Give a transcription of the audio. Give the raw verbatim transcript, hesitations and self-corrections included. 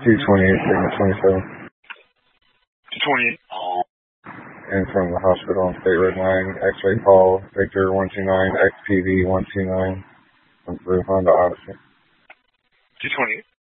two twenty-eight, Sigma twenty-seven. two twenty-eight. And from the hospital on State Road nine, X-ray Paul, Victor one two nine, X P V one two nine, from Blue Honda Odyssey. two twenty-eight.